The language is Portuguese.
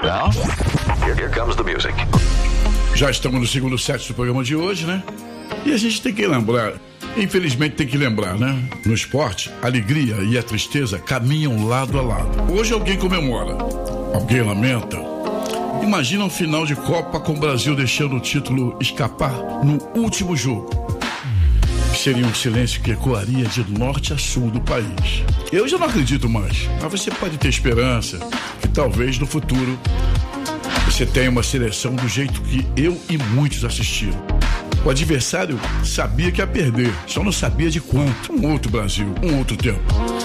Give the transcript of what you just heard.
Now, here comes the music. Já estamos no segundo set do programa de hoje, né? E a gente tem que lembrar, infelizmente tem que lembrar, né? No esporte, a alegria e a tristeza caminham lado a lado. Hoje alguém comemora, alguém lamenta. Imagina um final de Copa com o Brasil deixando o título escapar no último jogo. Seria um silêncio que ecoaria de norte a sul do país. Eu já não acredito mais, mas você pode ter esperança que talvez no futuro você tenha uma seleção do jeito que eu e muitos assistiram. O adversário sabia que ia perder, só não sabia de quanto. Um outro Brasil, um outro tempo.